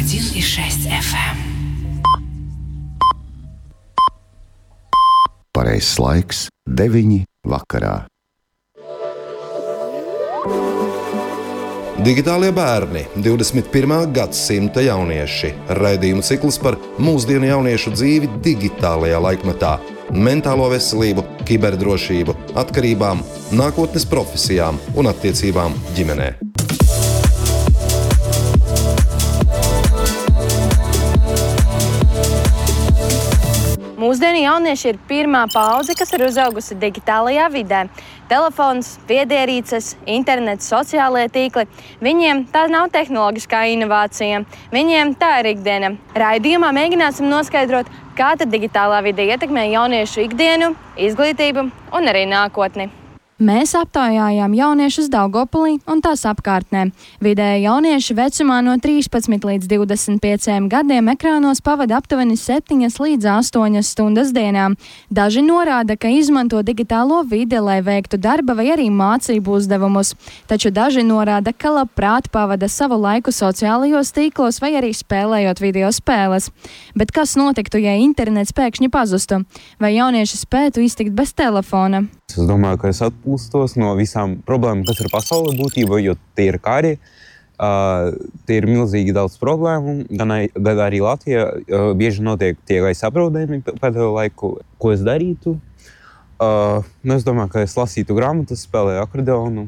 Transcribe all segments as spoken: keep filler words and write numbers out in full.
один и шесть эф эм. Pareizais laiks deviņi vakarā. Digitālie bērni, divdesmit pirmā gadsimta jaunieši. Raidījumu cikls par mūsdienu jauniešu dzīvi digitālajā laikmetā, mentālo veselību, kiberdrošību, atkarībām, nākotnes profesijām un attiecībām ģimenē. Mūsdienu jaunieši ir pirmā paudze, kas ir uzaugusi digitālajā vidē. Telefons, viedierīces, internets, sociālie tīkli. Viņiem tā nav tehnoloģiskā inovācija. Viņiem tā ir ikdiena. Raidījumā mēģināsim noskaidrot, kā tad digitālā vide ietekmē jauniešu ikdienu, izglītību un arī nākotni. Mēs aptaujājām jauniešus Daugavpilī un tās apkārtnē. Vidēji jaunieši vecumā no trīspadsmit līdz divdesmit pieciem gadiem ekrānos pavada aptuveni septiņas līdz astoņas stundas dienā. Daži norāda, ka izmanto digitālo vidi, lai veiktu darba vai arī mācību uzdevumus. Taču daži norāda, ka labprāt pavada savu laiku sociālajos tīklos vai arī spēlējot video spēles. Bet kas notiktu, ja internets pēkšņi pazustu? Vai jaunieši spētu iztikt bez telefona? Es domāju, ka es atpūstos no visām problēmām, kas ir pasaulē būtībā, jo tie ir kari, uh, tie ir milzīgi daudz problēmu, gan, gan arī Latvijā uh, bieži notiek tie gaisa apdraudējumi pēdējo laiku, ko es darītu. Uh, nu, es domāju, ka es lasītu grāmatas, spēlēju akordeonu.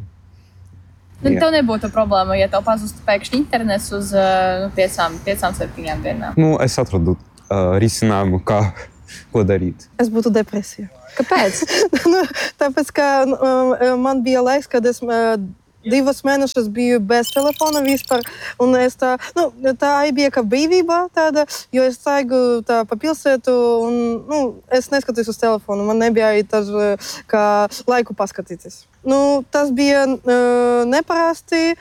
Nu, tev nebūtu problēma, ja tev pazustu pēkšņi internets uz uh, piecām, piecām, septiņām dienām? Nu, es atradu uh, risinājumu, kā, ko darīt. Es būtu depresija. Kāpēc? nu, tāpēc, ka um, man bija laiks, kad es uh, divas mēnešus biju bez telefona vispār. Un es tā, nu, tā bija kā brīvība tāda, jo es staigu tā pa pilsētu un nu, es neskatos uz telefonu. Man nebija arī tas, kā laiku paskatīties. Nu, tas bija uh, neparasti,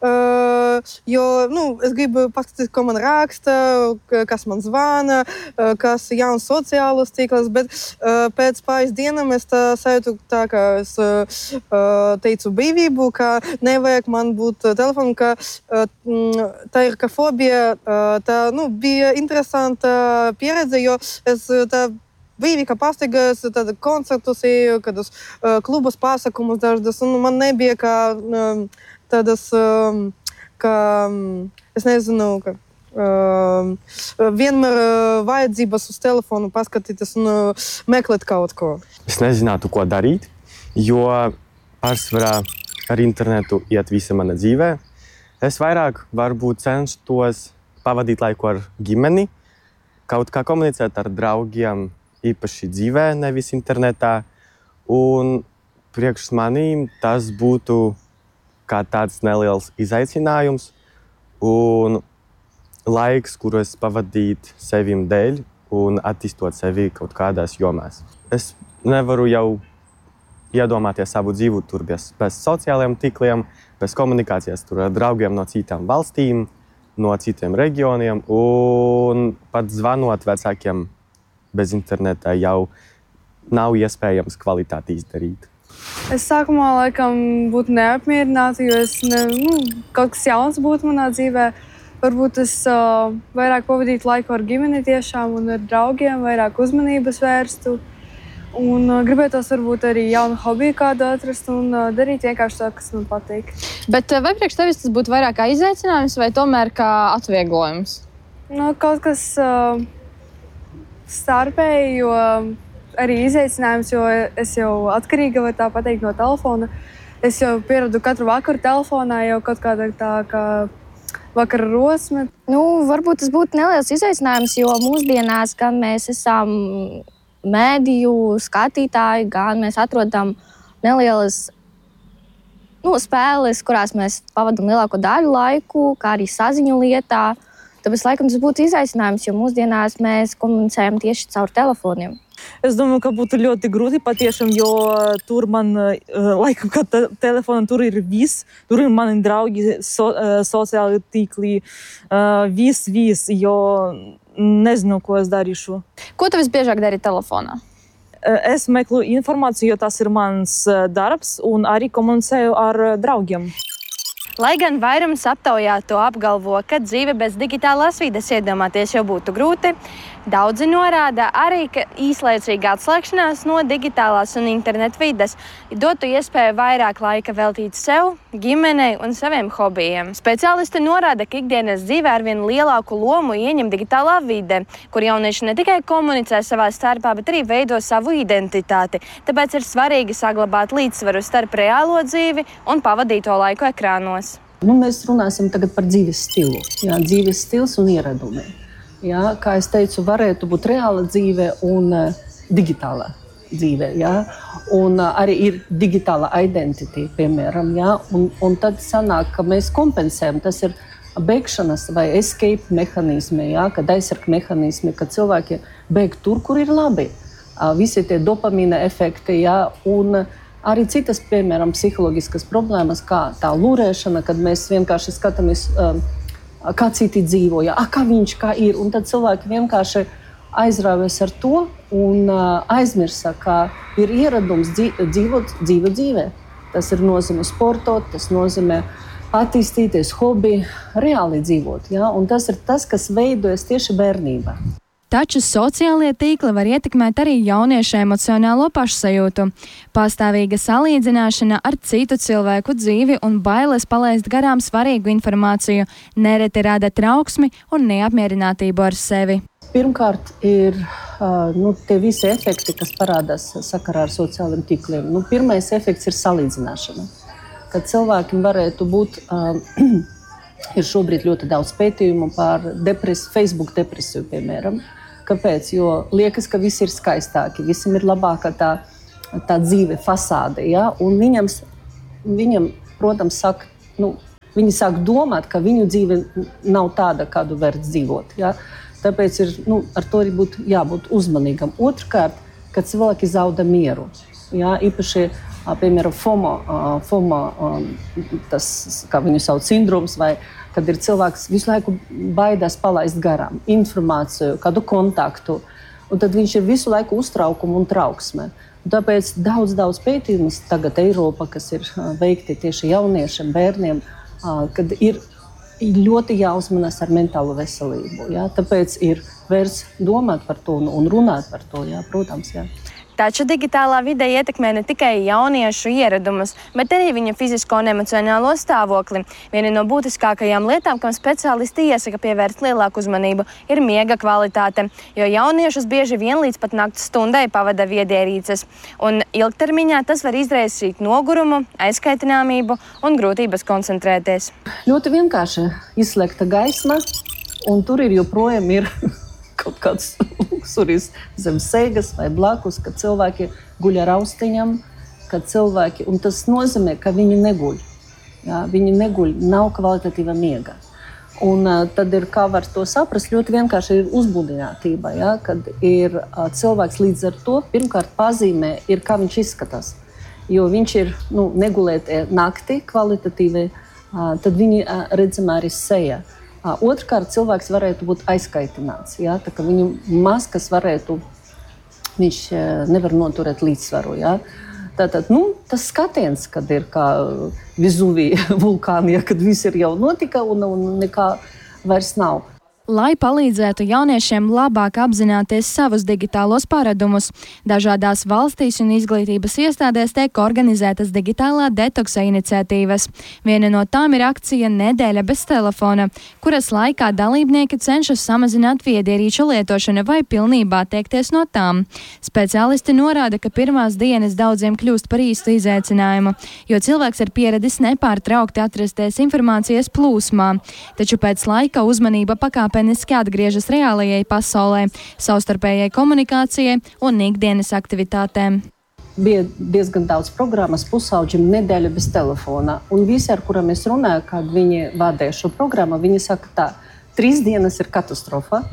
uh, jo nu, es gribu paskatīties, ko man raksta, kas man zvana, uh, kas ir jauns sociālos tīkls, bet uh, pēc pāris dienām es tā sajūtu tā, ka es uh, teicu brīvību, ka nevajag man būt telefonu, ka uh, tā ir kā fobija, uh, tā nu, bija interesanta pieredze, jo es tā brīvi, ka pastaigājos, tāda koncertus eju, kādus uh, klubus pasākumus daždas, un man nebija kā um, tādas, um, kā, um, es nezinu, ka um, vienmēr uh, vajadzības uz telefonu paskatīties un uh, meklēt kaut ko. Es nezinātu, ko darīt, jo pārsvarā ar internetu iet visa mana dzīvē. Es vairāk varbūt cenšos pavadīt laiku ar ģimeni, kaut kā komunicēt ar draugiem, īpaši dzīvē, nevis internetā. Un priekš manīm tas būtu kā tāds neliels izaicinājums un laiks, kuru es pavadītu sevim dēļ un attīstot sevi kaut kādās jomās. Es nevaru jau iedomāties savu dzīvi tur bez, bez sociālajiem tīkliem, bez komunikācijas tur ar draugiem no citām valstīm, no citiem reģioniem un pat zvanot vecākiem bez interneta jau nav iespējams kvalitāti izdarīt. Es sākumā laikam būtu neapmierināta, jo es ne, nu, kaut kas jauns būtu manā dzīvē. Varbūt es uh, vairāk pavadītu laiku ar ģimeni tiešām un ar draugiem, vairāk uzmanības vērstu. Un uh, gribētos varbūt arī jaunu hobiju kādu atrast un uh, darīt vienkārši to, kas man patīk. Bet uh, vai priekš tevis tas būtu vairāk kā izaicinājums vai tomēr kā atvieglojums? Nu, kaut kas uh, starpēji, jo arī izaicinājums, jo es jau atkarīga, var tā pateikt, no telefona. Es jau pieradu katru vakaru telefonā, jau kaut kāda tā kā vakara rosme. Nu, varbūt tas būtu neliels izaicinājums, jo mūsdienās gan mēs esam mēdīju skatītāji, gan mēs atrodam nelielas nu, spēles, kurās mēs pavadam lielāko daļu laiku, kā arī saziņu lietā. Tāpēc, laikam, tas būtu izaicinājums, jo mūsdienās mēs komunicējam tieši caur telefoniem. Es domāju, ka būtu ļoti grūti patiešām, jo tur man, laikam, kā te telefona, tur ir viss. Tur ir mani draugi, so, sociāli tīkli, viss, viss, jo nezinu, ko es darīšu. Ko tu visbiežāk dari telefonā? Es meklēju informāciju, jo tas ir mans darbs, un arī komunicēju ar draugiem. Lai gan vairums aptaujāto apgalvo, ka dzīve bez digitālās vides iedomāties jau būtu grūti, daudzi norāda arī, ka īslaicīga atslēgšanās no digitālās un internetu vides dotu iespēju vairāk laika veltīt sev, ģimenei un saviem hobijiem. Speciālisti norāda, ka ikdienas dzīvē arvien lielāku lomu ieņem digitālā vide, kur jaunieši ne tikai komunicē savā starpā, bet arī veido savu identitāti. Tāpēc ir svarīgi saglabāt līdzsvaru starp reālo dzīvi un pavadīto laiku ekrānos. Nu, mēs runāsim tagad par dzīves stilu. Jā, dzīves stils un ieradumi. Jā, kā es teicu, varētu būt reāla dzīve un uh, digitāla dzīve. Jā? Un uh, arī ir digitāla identitāte, piemēram. Jā? Un, un tad sanāk, ka mēs kompensējam. Tas ir beigšanas vai escape mehānismi, jā? Kad aizsarg mehānismi, kad cilvēki beig tur, kur ir labi. Uh, visi tie dopamīna efekti, jā? Un uh, arī citas, piemēram, psiholoģiskas problēmas, kā tā lūrēšana, kad mēs vienkārši skatāmies, kā citi dzīvo, ja, kā viņš kā ir. Un tad cilvēki vienkārši aizrāvēs ar to un aizmirsa, ka ir ieradums dzīvot dzīvo dzīvē. Tas ir nozīmē sportot, tas nozīmē attīstīties, hobi, reāli dzīvot. Ja? Un tas ir tas, kas veidojas tieši bērnībā. Taču sociālie tīkli var ietekmēt arī jauniešu emocionālo pašsajūtu. Pastāvīga salīdzināšana ar citu cilvēku dzīvi un bailes palaist garām svarīgu informāciju nereti rada trauksmi un neapmierinātību ar sevi. Pirmkārt, ir uh, nu, tie visi efekti, kas parādās sakarā ar sociāliem tīkliem. Nu, pirmais efekts ir salīdzināšana. Kad cilvēkiem varētu būt, uh, ir šobrīd ļoti daudz pētījumu par depresi, Facebook depresiju, piemēram. Kāpēc? Jo liekas, ka visi ir skaistāki, visam ir labāka tā, tā dzīve fasāde. Ja? Un viņam, viņam, protams, saka, nu, viņi sāk domāt, ka viņu dzīve nav tāda, kādu vērts dzīvot. Ja? Tāpēc ir, nu, ar to arī būtu jābūt uzmanīgam. Otrkārt, kad cilvēki zauda mieru. Ja? Īpaši, piemēram, FOMO, FOMO, tas, kā viņu sauc, sindroms, vai kad ir cilvēks visu laiku baidās palaist garām informāciju, kādu kontaktu, un tad viņš ir visu laiku uztraukumu un trauksmē. Un tāpēc daudz, daudz pētījumus tagad Eiropa, kas ir veikti tieši jauniešiem, bērniem, kad ir ļoti jāuzmanas ar mentālo veselību. Ja? Tāpēc ir vērts domāt par to un runāt par to, ja? Protams. Ja? Taču digitālā vide ietekmē ne tikai jauniešu ieradumus, bet arī viņa fizisko un emocionālo stāvokli. Viena no būtiskākajām lietām, kam speciālisti iesaka pievērst lielāku uzmanību, ir miega kvalitāte, jo jauniešus bieži vien līdz pat nakts stundai pavada viedierīces. Un ilgtermiņā tas var izraisīt nogurumu, aizkaitināmību un grūtības koncentrēties. Ļoti vienkārši izslēgta gaisma, un tur ir joprojām ir kaut kāds luksuris zem sēgas vai blakus, kad cilvēki guļ ar austiņām, kad cilvēki, un tas nozīmē, ka viņi neguļ. Jā, viņi neguļ, nav kvalitatīva miega. Un uh, tad ir, kā var to saprast, ļoti vienkārši ir uzbudinātība, jā, kad ir uh, cilvēks līdz ar to, pirmkārt pazīmē, ir kā viņš izskatās. Jo viņš ir, nu, negulēt naktī kvalitatīvi, uh, tad viņi uh, redzam arī seja. Otrkārt, cilvēks varētu būt aizkaitināts. Ja? Tā kā viņu maskas varētu, viņš nevar noturēt līdzsvaru. Ja? Tātad, nu, tas skatiens, kad ir kā Vizuvija vulkāni, ja, kad viss ir jau notika un, un nekā vairs nav. Lai palīdzētu jauniešiem labāk apzināties savus digitālos paradumus, dažādās valstīs un izglītības iestādēs tiek organizētas digitālā detoksa iniciatīvas. Viena no tām ir akcija Nedēļa bez telefona, kuras laikā dalībnieki cenšas samazināt viedierīču lietošanu vai pilnībā atteikties no tām. Speciālisti norāda, ka pirmās dienas daudziem kļūst par īstu izaicinājumu, jo cilvēks ir pieradis nepārtraukti atrasties informācijas plūsmā. Taču pēc laika uzmanība pakāpeniski Peniski atgriežas reālajai pasaulē, savstarpējai komunikācijai un ikdienas aktivitātēm. Bija diezgan daudz programmas pusauģim Nedēļa bez telefona. Un visi, ar kuriem es runāju, kad viņi vadīja šo programmu, viņi saka tā, trīs dienas ir katastrofa.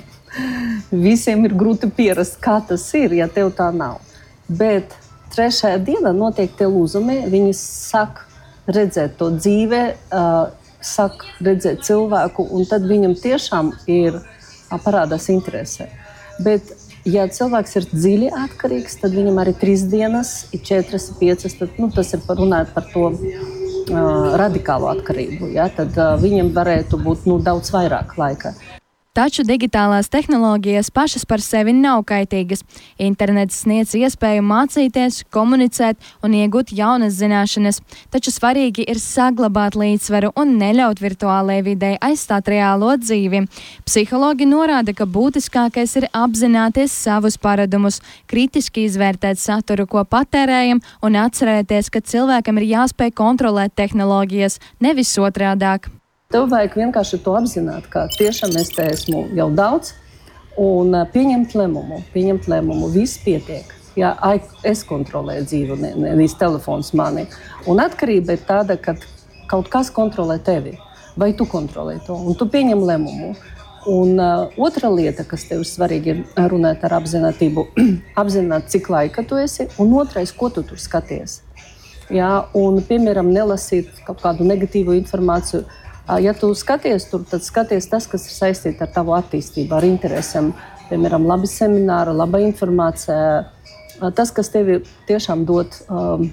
Visiem ir grūti pierast, kā tas ir, ja tev tā nav. Bet trešajā dienā notiek tie lūzumi, viņi sāk redzēt to dzīvē, uh, sāk redzēt cilvēku, un tad viņam tiešām ir parādās interese. Bet, ja cilvēks ir dziļi atkarīgs, tad viņam arī trīs dienas, ir četras, piecas, tad, nu, tas ir runāt par to uh, radikālu atkarību, ja, tad uh, viņiem varētu būt nu, daudz vairāk laika. Taču digitālās tehnoloģijas pašas par sevi nav kaitīgas. Internets sniedz iespēju mācīties, komunicēt un iegūt jaunas zināšanas, taču svarīgi ir saglabāt līdzsvaru un neļaut virtuālajai videi aizstāt reālo dzīvi. Psihologi norāda, ka būtiskākais ir apzināties savus paradumus, kritiski izvērtēt saturu, ko patērējam, un atcerēties, ka cilvēkam ir jāspēj kontrolēt tehnoloģijas, nevis otrādāk. Tev vajag vienkārši to apzināt, ka tiešām es te esmu jau daudz un pieņemt lēmumu, pieņemt lēmumu, viss pietiek. Ja es kontrolēju dzīvi, ne, nevis telefons mani. Un atkarība ir tāda, ka kaut kas kontrolē tevi, vai tu kontrolē to, un tu pieņem lēmumu. Un uh, otra lieta, kas tev ir svarīgi, ir runāt ar apzinātību, apzināt, cik laika tu esi, un otrais, ko tu tur skaties. Ja, un, piemēram, nelasīt kaut kādu negatīvu informāciju. Ja tu skaties tur, tad skaties tas, kas ir saistīts ar tavu attīstību, ar interesēm. Piemēram, labi semināri, laba informācija. Tas, kas tevi tiešām dod um,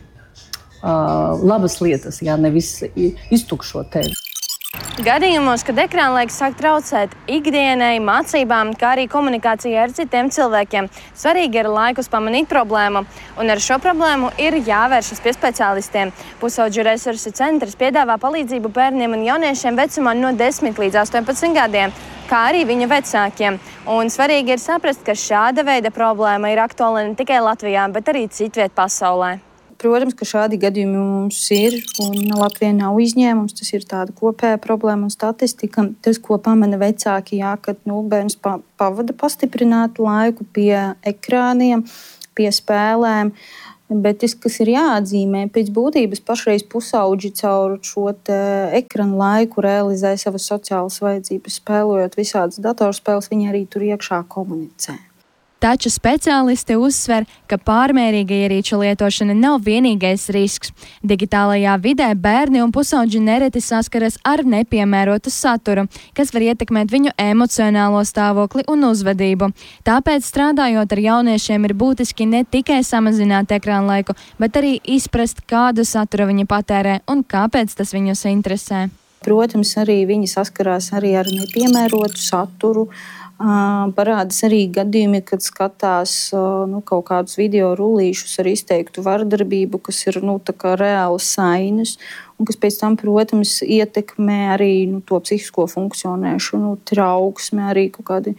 uh, labas lietas, ja nevis iztukšo tevi. Gadījumos, kad ekrānlaiks sāk traucēt ikdienai, mācībām, kā arī komunikācijai ar citiem cilvēkiem, svarīgi ir laikus pamanīt problēmu, un ar šo problēmu ir jāvēršas pie speciālistiem. Pusaudžu resursu centrs piedāvā palīdzību bērniem un jauniešiem vecumā no desmit līdz astoņpadsmit gadiem, kā arī viņa vecākiem. Un svarīgi ir saprast, ka šāda veida problēma ir aktuāla ne tikai Latvijā, bet arī citviet pasaulē. Protams, ka šādi gadījumi mums ir, un Latvija nav izņēmums. Tas ir tāda kopēja problēma un statistika. Tas, ko pamana vecāki, jā, kad nu, bērns pa, pavada pastiprinātu laiku pie ekrāniem, pie spēlēm. Bet tas, kas ir jāatzīmē, pēc būtības pašreiz pusauģi caur šo ekranu laiku realizē savas sociālas vajadzības, spēlojot visādas datorspēles, viņi arī tur iekšā komunicē. Taču speciālisti uzsver, ka pārmērīga ierīču lietošana nav vienīgais risks. Digitālajā vidē bērni un pusauģi nereti saskaras ar nepiemērotu saturu, kas var ietekmēt viņu emocionālo stāvokli un uzvedību. Tāpēc, strādājot ar jauniešiem, ir būtiski ne tikai samazināt ekrāna laiku, bet arī izprast, kādu saturu viņi patērē un kāpēc tas viņus interesē. Protams, arī viņi saskarās arī ar nepiemērotu saturu. Uh, parādās arī gadījumi, kad skatās uh, nu, kaut kādus video rullīšus ar izteiktu vardarbību, kas ir nu, tā kā reālas sainas, un kas pēc tam, protams, ietekmē arī nu, to psihisko funkcionēšanu, trauksmi, arī kaut kādi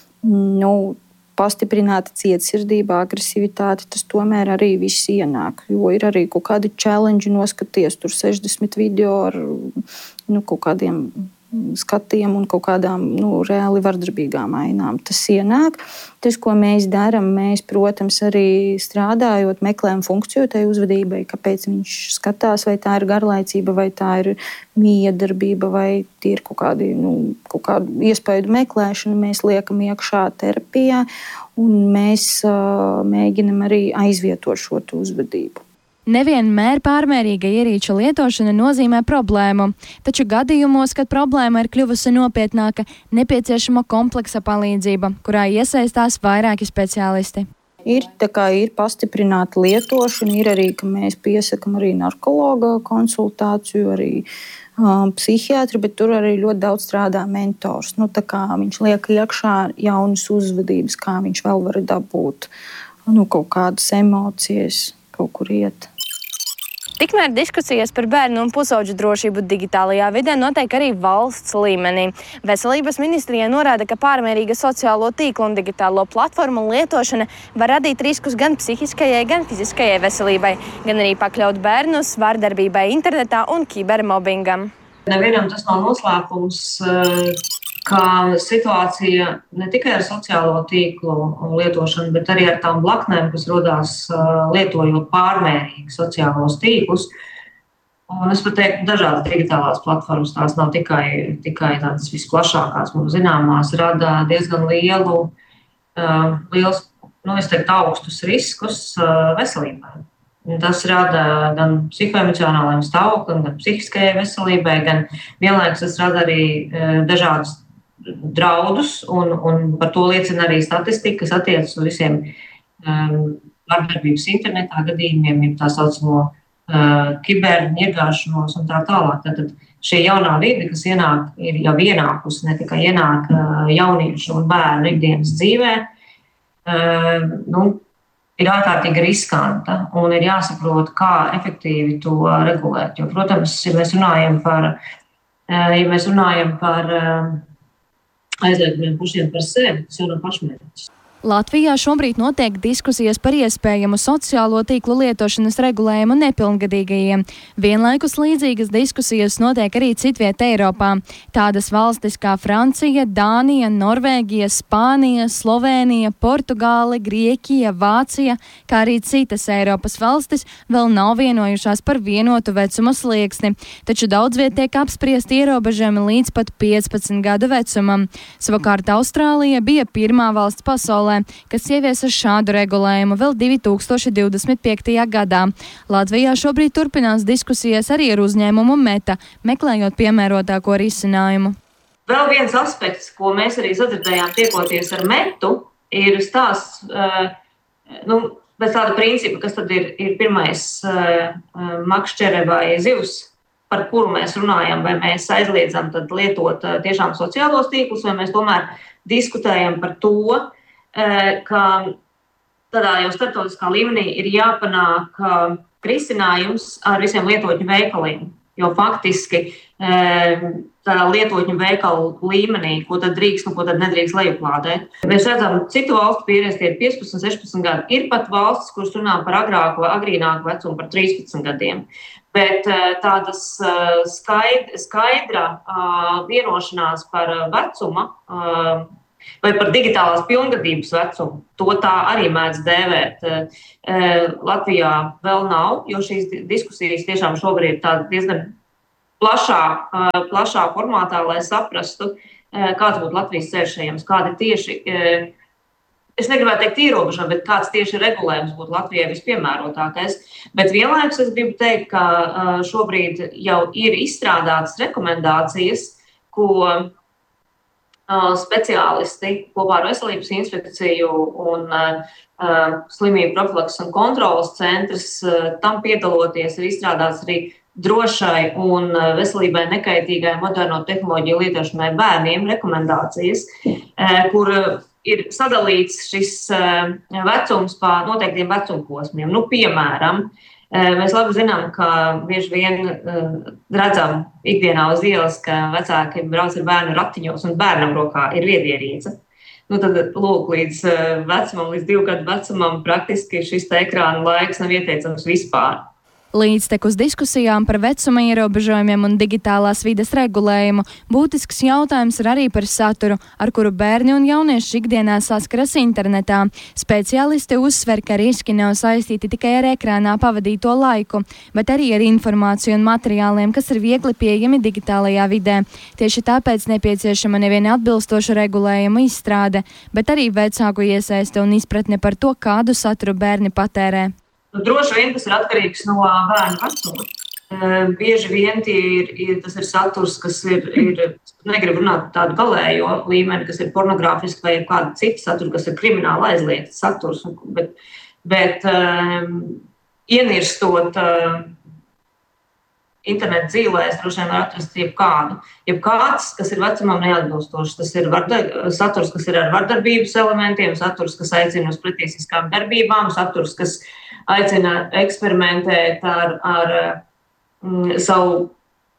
nu, pastiprināta cietsirdība, agresivitāte. Tas tomēr arī viss ienāk, jo ir arī kaut kādi challenge noskaties, tur sešdesmit video ar nu, kaut kādiem skatiem un kaut kādām nu, reāli vardarbīgām ainām. Tas ienāk. Tas, ko mēs darām, mēs, protams, arī strādājot, meklējam funkciju tai uzvedībai, kāpēc viņš skatās, vai tā ir garlaicība, vai tā ir miedarbība, vai tie ir kaut kādi, nu, kaut kādu iespēju meklēšana. Mēs liekam iekšā terapijā un mēs uh, mēģinam arī aizvietot šo uzvedību. Nevienmēr pārmērīga ierīču lietošana nozīmē problēmu, taču gadījumos, kad problēma ir kļuvusi nopietnāka, nepieciešama kompleksa palīdzība, kurā iesaistās vairāki speciālisti. Ir, tā kā ir pastiprināta lietošana, ir arī, ka mēs piesakam arī narkologa konsultāciju, arī um, psihiatri, bet tur arī ļoti daudz strādā mentors. Nu, tā kā viņš liek iekšā jaunas uzvedības, kā viņš vēl var dabūt nu, kaut kādas emocijas, kaut kur iet. Tikmēr diskusijas par bērnu un pusauģu drošību digitālajā vidē notiek arī valsts līmenī. Veselības ministrija norāda, ka pārmērīga sociālo tīklu un digitālo platformu lietošana var radīt riskus gan psihiskajai, gan fiziskajai veselībai, gan arī pakļaut bērnus vardarbībai internetā un kibermobbingam. Nevienam tas nav noslēpums, ka situācija ne tikai ar sociālo tīklu lietošanu, bet arī ar tām blaknēm, kas rodās lietojot pārmērīgi sociālos tīklus. Un es pat teiktu, dažādas digitālās platformas, tās nav tikai, tikai tādas visplašākās, mums zināmās, rada diezgan lielu, liels, nu, es teiktu, augstus riskus veselībai. Tas rada gan psihoemocionālajiem stāvoklim, gan psihiskajai veselībai, gan vienlaikus tas rada arī dažādas draudus, un, un par to liecina arī statistika, kas attiecas uz visiem um, vardarbības internetā gadījumiem, ir tā saucamo uh, kiberņirgāšanos un tā tālāk. Tātad šī jaunā vide, kas ienāk, ir jau ienākusi, ne tikai ienāk uh, jauniešu un bērnu ikdienas dzīvē, uh, nu, ir ārkārtīgi riskanta un ir jāsaprot, kā efektīvi to regulēt. Jo, protams, ja mēs runājam par, uh, ja mēs runājam par uh, aizliegumiem pašiem par sevi, tas jau nav pašmērķis. Latvijā šobrīd notiek diskusijas par iespējamu sociālo tīklu lietošanas regulējumu nepilngadīgajiem. Vienlaikus līdzīgas diskusijas notiek arī citviet Eiropā. Tādas valstis kā Francija, Dānija, Norvēģija, Spānija, Slovēnija, Portugāle, Grieķija, Vācija, kā arī citas Eiropas valstis vēl nav vienojušās par vienotu vecuma slieksni, taču daudz viet tiek apspriesti ierobežojumi līdz pat piecpadsmit gadu vecumam. Savukārt Austrālija bija pirmā valsts pasaulē, kas ieviesa šādu regulējumu vēl divi tūkstoši divdesmit piektajā gadā. Latvijā šobrīd turpinās diskusijas arī ar uzņēmumu Meta, meklējot piemērotāko risinājumu. Vēl viens aspekts, ko mēs arī sadzirdējām tiekoties ar Metu, ir stāsts uh, nu, pēc tāda principa, kas tad ir, ir pirmais uh, makšķere vai zivs, par kuru mēs runājam, vai mēs aizliedzam tad lietot uh, tiešām sociālos tīklus, vai mēs tomēr diskutējam par to, ka tādā jau starptautiskā līmenī ir jāpanāk risinājums ar visiem lietotņu veikaliem. Jo faktiski tādā lietotņu veikalu līmenī, ko tad drīkst un ko tad nedrīkst lejuplādēt. Mēs redzam, citu valstu pieredzi tie ir piecpadsmit, sešpadsmit gadi. Ir pat valstis, kuras runā par agrāku vai agrīnāku vecumu, par trīspadsmit gadiem. Bet tādas skaidra, skaidra vienošanās par vecuma vai par digitālās pilngadības vecumu, to tā arī mēdz dēvēt. Latvijā vēl nav, jo šīs diskusijas tiešām šobrīd ir tāda diezgan plašā, plašā formātā, lai saprastu, kāds būtu Latvijas ceļš ejams, kādi tieši, es negribētu teikt ierobežojumi, bet kāds tieši regulējums būtu Latvijai vispiemērotākais. Bet vienlaikus es gribu teikt, ka šobrīd jau ir izstrādātas rekomendācijas, ko speciālisti kopā ar Veselības inspekciju un uh, slimību profilakses un kontrolas centrs uh, tam piedaloties ir izstrādāts arī drošai un veselībai nekaitīgai moderno tehnoloģiju lietošanai bērniem rekomendācijas, uh, kur ir sadalīts šis uh, vecums pa noteiktiem vecumposmiem. Nu, piemēram, mēs labi zinām, ka bieži vien uh, redzam ikdienā uz ielas, ka vecāki brauc ar bērnu ratiņos un bērnam rokā ir viedierīce. Nu, tad, lūk, līdz uh, vecumam, līdz divu gadu vecumam praktiski šis te ekrāna laiks nav ieteicams vispār. Līdztekus diskusijām par vecuma ierobežojumiem un digitālās vides regulējumu, būtisks jautājums ir arī par saturu, ar kuru bērni un jaunieši ikdienā saskaras internetā. Speciālisti uzsver, ka riski nav saistīti tikai ar ekrānā pavadīto laiku, bet arī ar informāciju un materiāliem, kas ir viegli pieejami digitālajā vidē. Tieši tāpēc nepieciešama nevien atbilstoša regulējuma izstrāde, bet arī vecāku iesaiste un izpratne par to, kādu saturu bērni patērē. Droši vien tas ir atkarīgs no bērnu vecuma. Bieži vien ir, ir, tas ir saturs, kas ir, ir negribu runāt tādu galējo līmeni, kas ir pornogrāfiski vai kāda cita satura, kas ir krimināli aizliegts saturs. Bet, bet um, ienirstot uh, internetu dzīvēs, droši vien var atrast jebkādu. Jebkāds, kas ir vecumam neatbilstošs. Tas ir vardar, saturs, kas ir ar vardarbības elementiem, saturs, kas aicina uz pretīsiskām darbībām, saturs, kas aicina eksperimentēt ar, ar mm, savu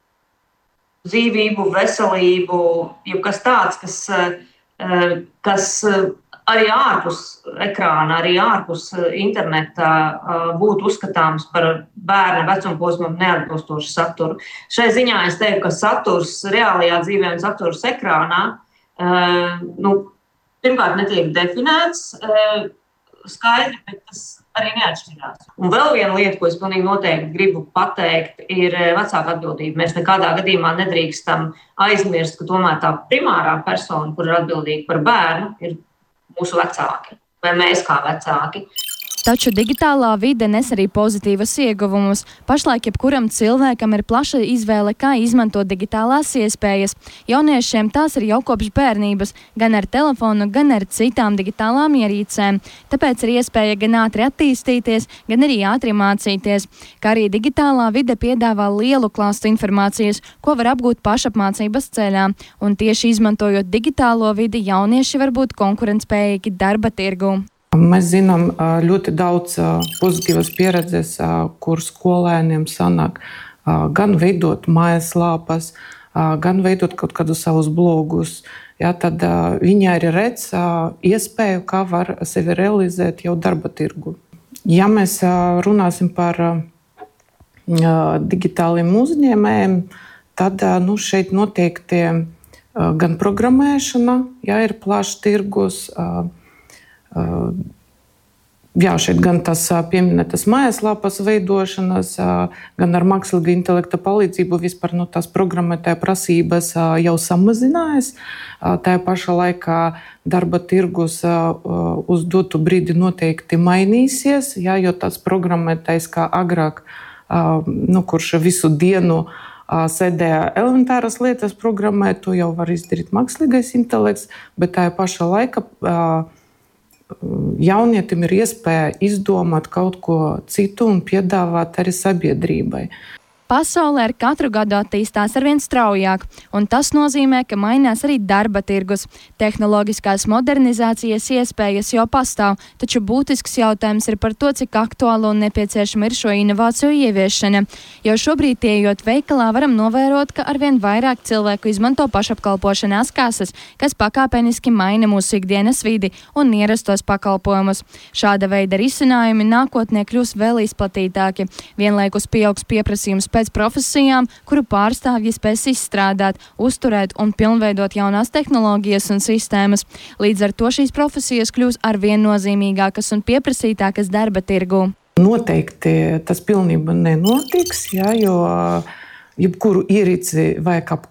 dzīvību, veselību, jebkas tāds, kas, kas arī ārpus ekrāna, arī ārpus interneta būtu uzskatāms par bērna vecumposmam neatbilstošu saturu. Šai ziņā es teiktu, ka saturs reālajā dzīvē un saturs ekrānā nu, pirmkārt netiek definēts skaidri, bet tas arī neatšķirās. Un vēl viena lieta, ko es pilnīgi noteikti gribu pateikt, ir vecāka atbildība. Mēs nekādā gadījumā nedrīkstam aizmirst, ka tomēr tā primārā persona, kur ir atbildīga par bērnu, ir mūsu vecāki vai mēs kā vecāki. Taču digitālā vide nes arī pozitīvas ieguvumus. Pašlaik jebkuram cilvēkam ir plaša izvēle, kā izmantot digitālās iespējas. Jauniešiem tās ir jau kopš bērnības, gan ar telefonu, gan ar citām digitālām ierīcēm. Tāpēc ir iespēja gan ātri attīstīties, gan arī ātri mācīties. Kā arī digitālā vide piedāvā lielu klāstu informācijas, ko var apgūt pašapmācības ceļā. Un tieši izmantojot digitālo vidi, jaunieši var būt konkurentspējīgi darba tirgū. Mēs zinām ļoti daudz pozitīvas pieredzes, kur skolēniem sanāk gan veidot mājaslapas, gan veidot kaut kādus savus blogus. Ja, tad viņi arī redz iespēju, kā var sevi realizēt jau darba tirgu. Ja mēs runāsim par digitāliem uzņēmējiem, tad nu, šeit noteikti gan programmēšana, ja ir plašs tirgus, jā, šeit gan tas pieminētas mājaslapas veidošanas, gan ar mākslīga intelekta palīdzību vispār no tās programmētāja prasības jau samazinājās. Tajā pašā laikā darba tirgus uz dotu brīdi noteikti mainīsies, jā, jo tāds programmētājs kā agrāk, nu, kurš visu dienu sēdēja elementāras lietas programmēt, to jau var izdarīt mākslīgais intelekts, bet tajā pašā laikā jaunietim ir iespēja izdomāt kaut ko citu un piedāvāt arī sabiedrībai. Pasaulē ar katru gadu attīstās arvien straujāk, un tas nozīmē, ka mainās arī darba tirgus. Tehnoloģiskās modernizācijas iespējas jau pastāv, taču būtisks jautājums ir par to, cik aktuāla un nepieciešama ir šo inovāciju ieviešana. Jau šobrīd, ieejot veikalā, varam novērot, ka arvien vairāk cilvēku izmanto pašapkalpošanās kases, kas pakāpeniski maina mūsu ikdienas vidi un ierastos pakalpojumus. Šāda veida risinājumi nākotnē kļūs vēl izplatītāki. Vienlaikus pieaugs pieprasījums pēc profesijām, kuru pārstāvji spēs izstrādāt, uzturēt un pilnveidot jaunās tehnoloģijas un sistēmas. Līdz ar to šīs profesijas kļūs arvien nozīmīgākas un pieprasītākas darba tirgū. Noteikti tas pilnībā nenotiks, jā, jo jebkuru ierīci vajag